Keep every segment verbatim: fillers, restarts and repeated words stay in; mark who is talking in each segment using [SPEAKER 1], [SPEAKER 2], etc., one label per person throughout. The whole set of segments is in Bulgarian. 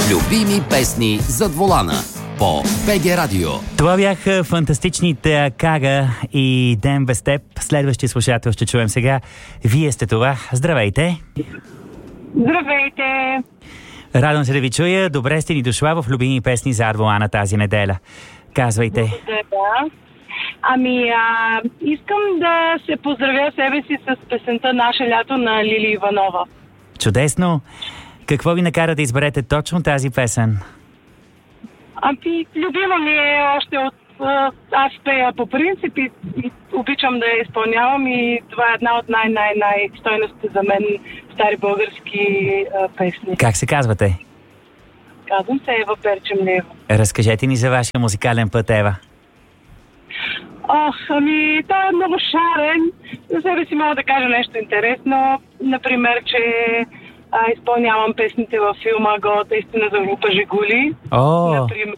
[SPEAKER 1] Любими песни зад волана по БГ Радио.
[SPEAKER 2] Това бяха фантастичните Кага и Ден без теб. Следващия слушател ще чуем сега. Вие сте това. Здравейте!
[SPEAKER 3] Здравейте!
[SPEAKER 2] Радвам се да ви чуя. Добре сте ни дошла в любими песни зад волана тази неделя. Казвайте.
[SPEAKER 3] Благодаря. Ами, а, искам да се поздравя себе си с песента "Наше лято" на Лили Иванова.
[SPEAKER 2] Чудесно! Какво ви накара да изберете точно тази песен?
[SPEAKER 3] Ами, любима ми е още от... Аз пея по принцип и, и обичам да я изпълнявам и това е една от най-най-най-стойностите за мен стари български а, песни.
[SPEAKER 2] Как се казвате?
[SPEAKER 3] Казвам се Ева Перчемлиева.
[SPEAKER 2] Разкажете ни за вашия музикален път, Ева.
[SPEAKER 3] Ох, ами, той е много шарен. За себе си мога да кажа нещо интересно. Например, че а, изпълнявам песните във филма "Голата истина за група Жигули".
[SPEAKER 2] О!
[SPEAKER 3] Например.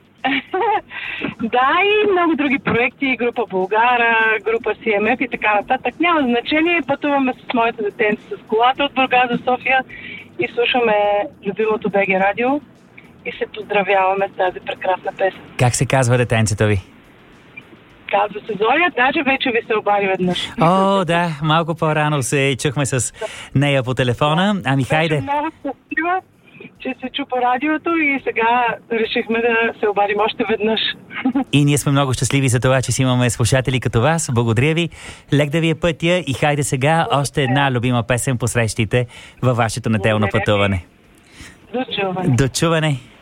[SPEAKER 3] Да, и много други проекти, група Булгара, група Си Ем Еф и така нататък. Няма значение, пътуваме с моите детенци с колата от Бургас до София и слушаме любимото БГ Радио и се поздравяваме с тази прекрасна песен.
[SPEAKER 2] Как се казва детенцето ви?
[SPEAKER 3] Казва се Зоя, даже вече ви се обади веднъж.
[SPEAKER 2] О, да, малко по-рано се чухме с нея по телефона. Ами хайде.
[SPEAKER 3] Беше много щастлива, че се чу по радиото и сега решихме да се обадим още веднъж.
[SPEAKER 2] И ние сме много щастливи за това, че си имаме слушатели като вас. Благодаря ви. Лек да ви е пътя и хайде сега Благодаря. Още една любима песен посрещите във вашето неделно пътуване.
[SPEAKER 3] До чуване.
[SPEAKER 2] До чуване.